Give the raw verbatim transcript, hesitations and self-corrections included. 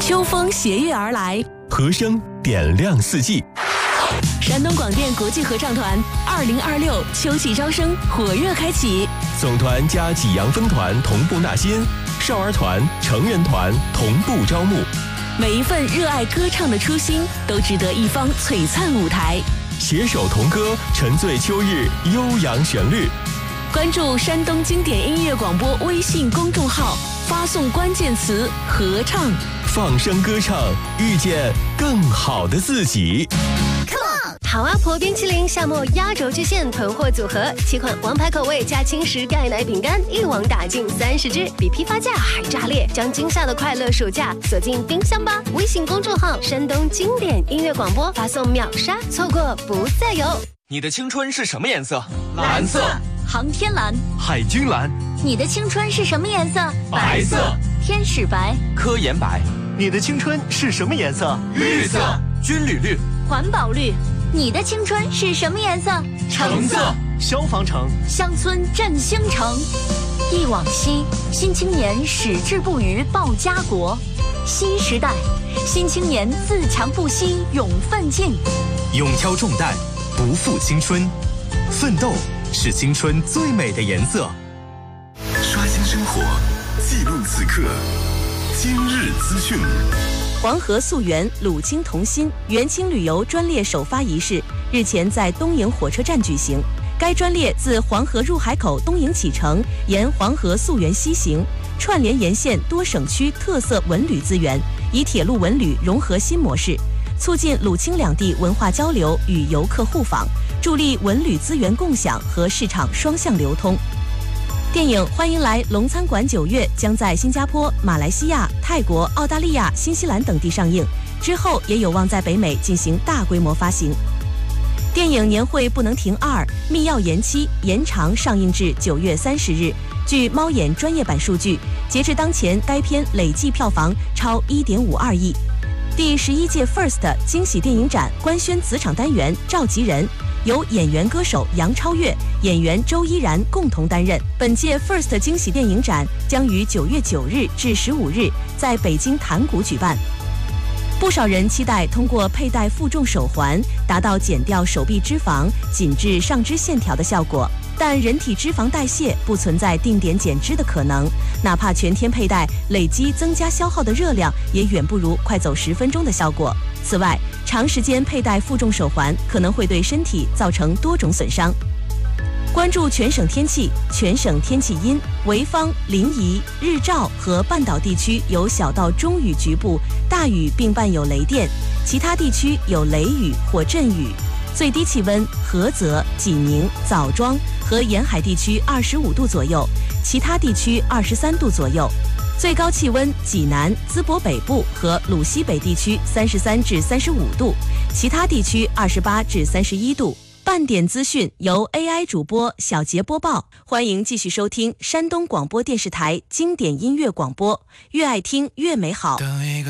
秋风携月而来， 和声点亮四季。 山东广电国际合唱团二零二六秋季招生火热开启， 总团加济阳分团同步纳新，少儿团、成人团同步招募。 每一份热爱歌唱的初心，都值得一方璀璨舞台。 携手同歌，沉醉秋日悠扬旋律。 关注山东经典音乐广播微信公众号，发送关键词“合唱”， 放声歌唱，遇见更好的自己。 好阿婆冰淇淋夏末压轴巨献囤货组合，七款王牌口味加轻食钙奶饼干，一网打尽三十只，比批发价还炸裂！将今夏的快乐暑假锁进冰箱吧！微信公众号山东经典音乐广播，发送秒杀，错过不再有。 你的青春是什么颜色？蓝色。 航天蓝。 海军蓝。 你的青春是什么颜色？ 白色。 天使白。 科研白。 你的青春是什么颜色？ 绿色。军旅绿。 环保绿。你的青春是什么颜色？ 橙色。 消防橙。 乡村振兴城。忆往昔，新青年矢志不渝报家国。新时代，新青年自强不息勇奋进。 勇挑重担，不负青春。奋斗是青春最美的颜色。 刷新生活，记录此刻。今日资讯。 黄河溯源，鲁青同心元清旅游专列首发仪式日前在东营火车站举行。该专列自黄河入海口东营启程，沿黄河溯源西行，串联沿线多省区特色文旅资源，以铁路文旅融合新模式，促进鲁青两地文化交流与游客互访，助力文旅资源共享和市场双向流通。电影《欢迎来龙餐馆》九月将在新加坡、马来西亚、泰国、澳大利亚、新西兰等地上映，之后也有望在北美进行大规模发行。电影《年会不能停二》密钥延期，延长上映至九月三十日。据猫眼专业版数据，截至当前，该片累计票房超一点五二亿。第十一届 First 惊喜电影展官宣子场单元召集人。由演员歌手杨超越、演员周依然共同担任。本届 First 惊喜电影展将于九月九日至十五日在北京坛谷举办。不少人期待通过佩戴负重手环，达到减掉手臂脂肪、紧致上肢线条的效果。但人体脂肪代谢不存在定点减脂的可能，哪怕全天佩戴，累积增加消耗的热量也远不如快走十分钟的效果。此外，长时间佩戴负重手环可能会对身体造成多种损伤。关注全省天气，全省天气阴，潍坊、临沂、日照和半岛地区有小到中雨局部，大雨并伴有雷电，其他地区有雷雨或阵雨。最低气温，菏泽、济宁、枣庄和沿海地区二十五度左右，其他地区二十三度左右。最高气温，济南、淄博北部和鲁西北地区三十三至三十五度，其他地区二十八至三十一度。半点资讯由 A I 主播小杰播报，欢迎继续收听山东广播电视台经典音乐广播，越爱听越美好。